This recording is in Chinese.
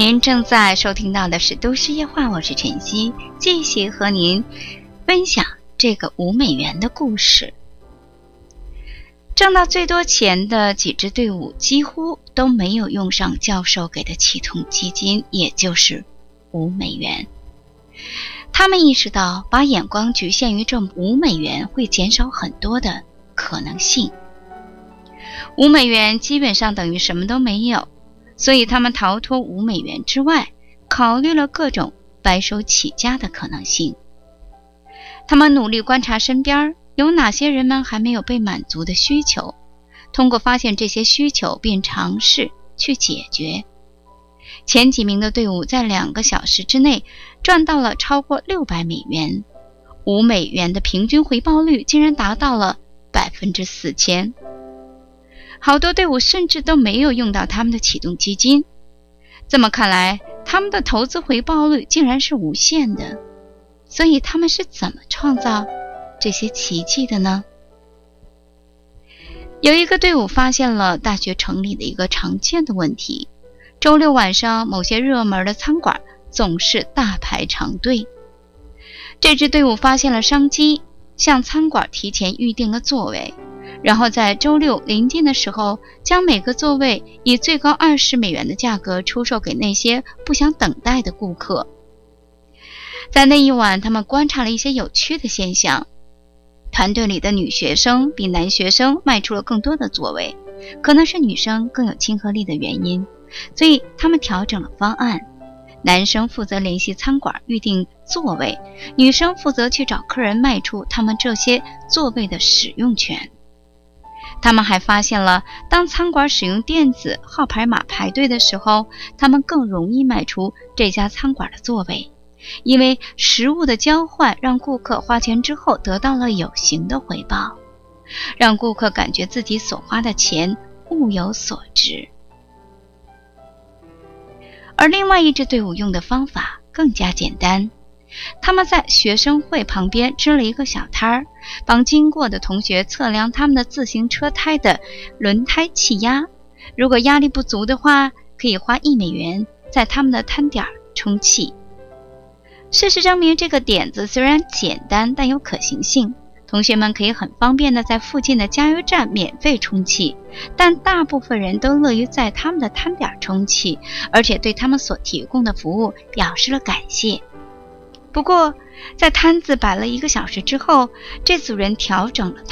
您正在收听到的是都市夜话，我是晨曦，继续和您分享这个$5的故事。挣到最多钱的几支队伍几乎都没有用上教授给的启动基金，也就是$5。他们意识到把眼光局限于这$5会减少很多的可能性。$5基本上等于什么都没有，所以他们逃脱$5之外，考虑了各种白手起家的可能性。他们努力观察身边有哪些人们还没有被满足的需求，通过发现这些需求并尝试去解决。前几名的队伍在2个小时之内赚到了超过$600，$5的平均回报率竟然达到了4000%。好多队伍甚至都没有用到他们的启动基金，这么看来，他们的投资回报率竟然是无限的。所以他们是怎么创造这些奇迹的呢？有一个队伍发现了大学城里的一个常见的问题，周六晚上某些热门的餐馆总是大排长队。这支队伍发现了商机，向餐馆提前预定了座位，然后在周六临近的时候，将每个座位以最高$20的价格出售给那些不想等待的顾客。在那一晚，他们观察了一些有趣的现象。团队里的女学生比男学生卖出了更多的座位，可能是女生更有亲和力的原因，所以他们调整了方案。男生负责联系餐馆预定座位，女生负责去找客人卖出他们这些座位的使用权。他们还发现了，当餐馆使用电子号牌码排队的时候，他们更容易卖出这家餐馆的座位，因为食物的交换让顾客花钱之后得到了有形的回报，让顾客感觉自己所花的钱物有所值。而另外一支队伍用的方法更加简单，他们在学生会旁边支了一个小摊儿，帮经过的同学测量他们的自行车胎的轮胎气压，如果压力不足的话，可以花$1在他们的摊点充气。事实证明，这个点子虽然简单，但有可行性。同学们可以很方便的在附近的加油站免费充气，但大部分人都乐于在他们的摊点充气，而且对他们所提供的服务表示了感谢。不过，在摊子摆了1个小时之后，这组人调整了